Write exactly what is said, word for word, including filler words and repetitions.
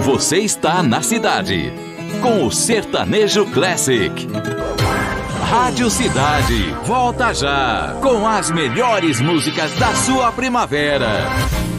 Você está na cidade, com o Sertanejo Classic. Rádio Cidade, volta já, com as melhores músicas da sua primavera.